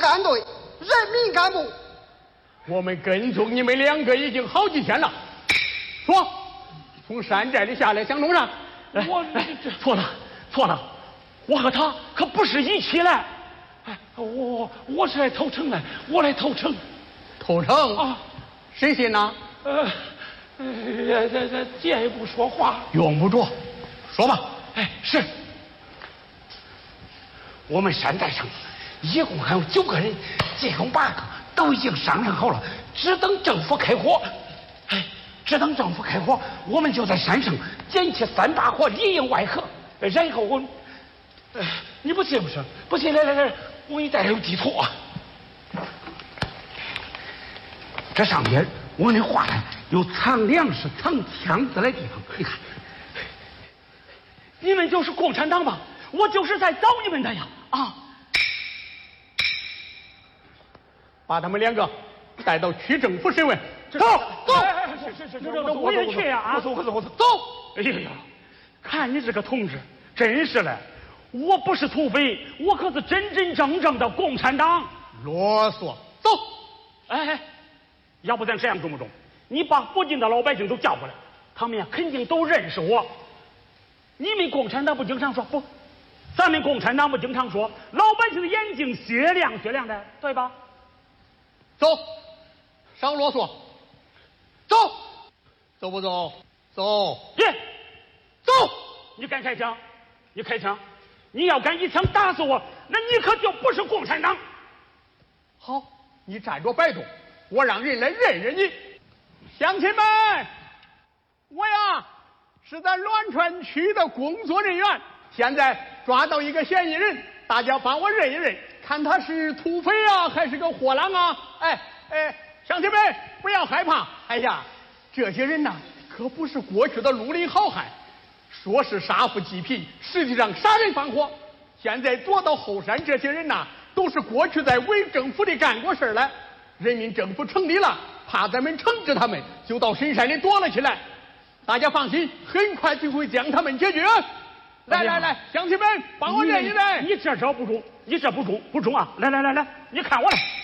战队人民干部。 我们跟踪你们2个已经好几天了，说从山寨里下来想弄啥？ 错了，我和他可不是一起来。我是来投诚的，我来投诚。 投诚啊？ 谁信呐？ 借一步说话。 用不着，说吧。 是。我们山寨上一共还有9个人，其中8个都已经商量好了，只等政府开火。只等政府开火，我们就在山上捡起3把火，里应外合。然后我，你不信不是？不信，来，我给你带上地图啊。这上边我那画的有藏粮食、藏枪子的地方，你看。你们就是共产党吧？我就是在找你们的呀！啊！ 把他们2个带到区政府审问。走， 是，我也去呀！啊，我走。哎呀，看你这个同志，真是嘞！我不是土匪，我可是真真正正的共产党。 啰嗦，走！ 要不咱这样中不中？你把附近的老百姓都叫过来，他们呀肯定都认识我。你们共产党不经常说不？咱们共产党不经常说老百姓的眼睛雪亮的，对吧？ 走，少啰嗦，走不走？走！ 走！你敢开枪？你开枪！你要敢一枪打死我，那你可就不是共产党。 好，你站着摆动，我让人来认认你。乡亲们，我呀是在栾川区的工作人员，现在抓到一个嫌疑人，大家帮我认一认，看他是土匪啊还是个货郎啊？乡亲们不要害怕。这些人呐可不是过去的绿林好汉，说是杀富济贫，实际上杀人放火。现在躲到后山这些人呐都是过去在伪政府里干过事了，人民政府成立了，怕咱们惩治他们，就到深山里躲了起来。大家放心，很快就会将他们解决。来，乡亲们帮我认一认。 你这招不中，不中啊！来，你看我来。